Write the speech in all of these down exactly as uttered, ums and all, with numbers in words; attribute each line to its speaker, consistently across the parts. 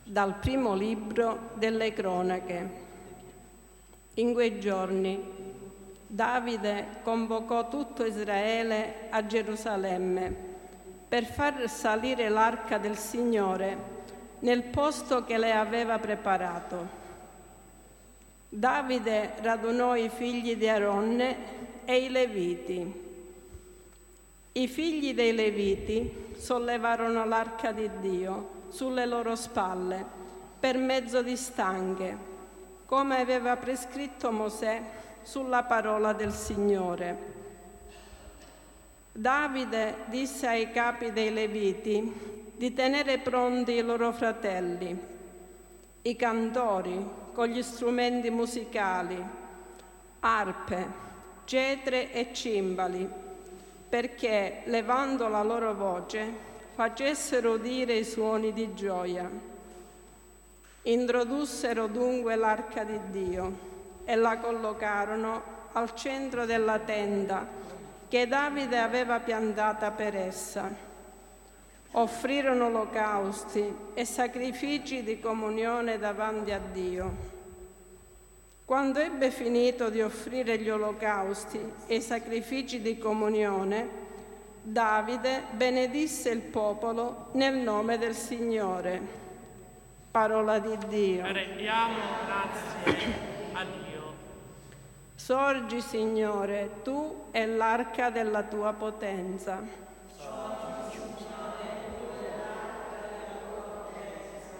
Speaker 1: Dal primo libro delle Cronache. In quei giorni Davide convocò tutto Israele a Gerusalemme per far salire l'arca del Signore nel posto che le aveva preparato. Davide radunò i figli di Aronne e i Leviti. I figli dei Leviti sollevarono l'arca di Dio sulle loro spalle per mezzo di stanghe, come aveva prescritto Mosè sulla parola del Signore. Davide disse ai capi dei Leviti di tenere pronti i loro fratelli, i cantori con gli strumenti musicali, arpe, cetre e cimbali, perché, levando la loro voce, facessero udire i suoni di gioia. Introdussero dunque l'arca di Dio e la collocarono al centro della tenda che Davide aveva piantata per essa. Offrirono olocausti e sacrifici di comunione davanti a Dio. Quando ebbe finito di offrire gli olocausti e i sacrifici di comunione, Davide benedisse il popolo nel nome del Signore. Parola di Dio.
Speaker 2: Rendiamo grazie a Dio.
Speaker 1: Sorgi, Signore, tu e l'arca della tua potenza.
Speaker 2: Sorgi, Signore, tu e l'arca della tua potenza.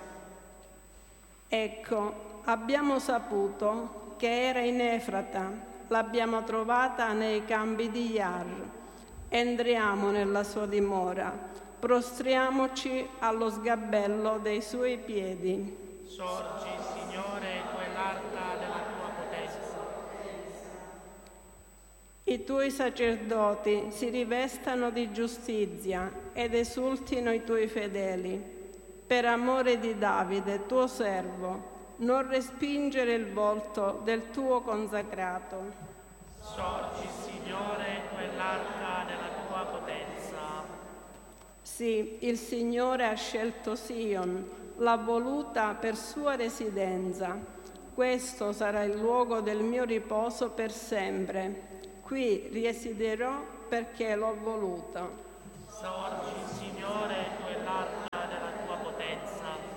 Speaker 1: Ecco, abbiamo saputo che era in Efrata, l'abbiamo trovata nei campi di Iar. Entriamo nella sua dimora, prostriamoci allo sgabello dei suoi piedi.
Speaker 2: Sorgi, Signore, tu e l'arca della tua potenza.
Speaker 1: I tuoi sacerdoti si rivestano di giustizia ed esultino i tuoi fedeli. Per amore di Davide, tuo servo, non respingere il volto del tuo consacrato.
Speaker 2: Sorgi, Signore, tu e l'arca della tua potenza.
Speaker 1: Sì, il Signore ha scelto Sion, l'ha voluta per sua residenza. Questo sarà il luogo del mio riposo per sempre. Qui risiederò perché l'ho voluta.
Speaker 2: Sorgi, Signore, tu e l'arca della tua potenza.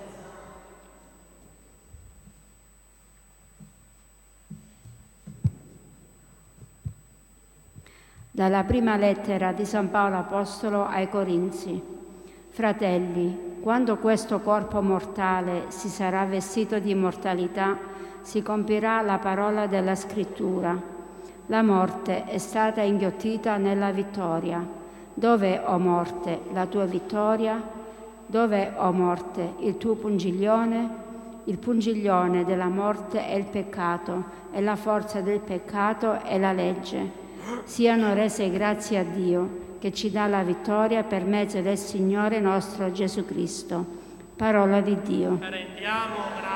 Speaker 3: Dalla prima lettera di San Paolo Apostolo ai Corinzi. Fratelli, quando questo corpo mortale si sarà vestito di immortalità, si compirà la parola della Scrittura. La morte è stata inghiottita nella vittoria. Dove, o morte, la tua vittoria? Dove, o morte, il tuo pungiglione? Il pungiglione della morte è il peccato, e la forza del peccato è la legge. Siano rese grazie a Dio, che ci dà la vittoria per mezzo del Signore nostro Gesù Cristo. Parola di Dio.
Speaker 2: Rendiamo grazie